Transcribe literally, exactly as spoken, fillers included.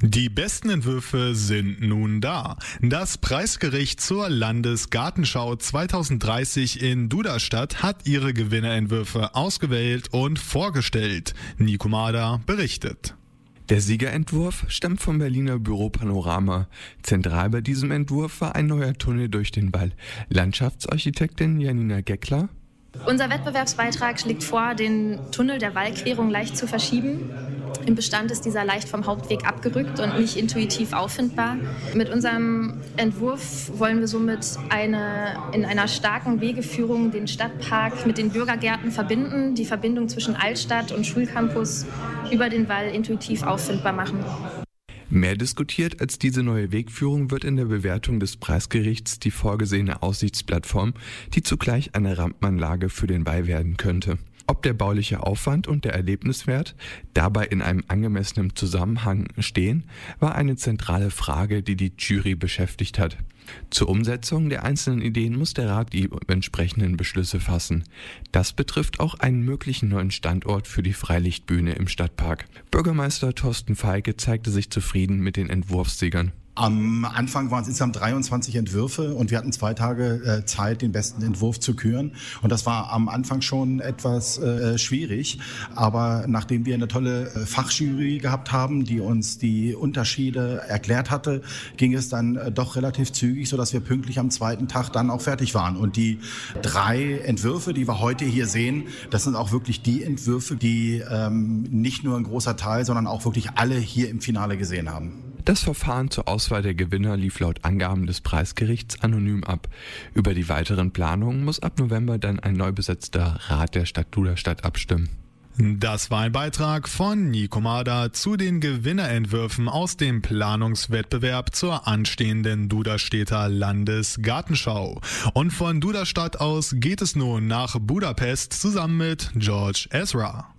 Die besten Entwürfe sind nun da. Das Preisgericht zur Landesgartenschau zwanzig dreißig in Duderstadt hat ihre Gewinnerentwürfe ausgewählt und vorgestellt. Nico Mader berichtet. Der Siegerentwurf stammt vom Berliner Büro Panorama. Zentral bei diesem Entwurf war ein neuer Tunnel durch den Wall. Landschaftsarchitektin Janina Geckler. Unser Wettbewerbsbeitrag schlägt vor, den Tunnel der Wallquerung leicht zu verschieben. Im Bestand ist dieser leicht vom Hauptweg abgerückt und nicht intuitiv auffindbar. Mit unserem Entwurf wollen wir somit eine, in einer starken Wegeführung den Stadtpark mit den Bürgergärten verbinden, die Verbindung zwischen Altstadt und Schulcampus über den Wall intuitiv auffindbar machen. Mehr diskutiert als diese neue Wegführung wird in der Bewertung des Preisgerichts die vorgesehene Aussichtsplattform, die zugleich eine Rampenanlage für den Wall werden könnte. Ob der bauliche Aufwand und der Erlebniswert dabei in einem angemessenen Zusammenhang stehen, war eine zentrale Frage, die die Jury beschäftigt hat. Zur Umsetzung der einzelnen Ideen muss der Rat die entsprechenden Beschlüsse fassen. Das betrifft auch einen möglichen neuen Standort für die Freilichtbühne im Stadtpark. Bürgermeister Thorsten Falke zeigte sich zufrieden mit den Entwurfssiegern. Am Anfang waren es insgesamt dreiundzwanzig Entwürfe und wir hatten zwei Tage äh, Zeit, den besten Entwurf zu küren. Und das war am Anfang schon etwas äh, schwierig. Aber nachdem wir eine tolle äh, Fachjury gehabt haben, die uns die Unterschiede erklärt hatte, ging es dann äh, doch relativ zügig, sodass wir pünktlich am zweiten Tag dann auch fertig waren. Und die drei Entwürfe, die wir heute hier sehen, das sind auch wirklich die Entwürfe, die ähm, nicht nur ein großer Teil, sondern auch wirklich alle hier im Finale gesehen haben. Das Verfahren zur Auswahl der Gewinner lief laut Angaben des Preisgerichts anonym ab. Über die weiteren Planungen muss ab November dann ein neu besetzter Rat der Stadt Duderstadt abstimmen. Das war ein Beitrag von Nico Mader zu den Gewinnerentwürfen aus dem Planungswettbewerb zur anstehenden Duderstädter Landesgartenschau. Und von Duderstadt aus geht es nun nach Budapest zusammen mit George Ezra.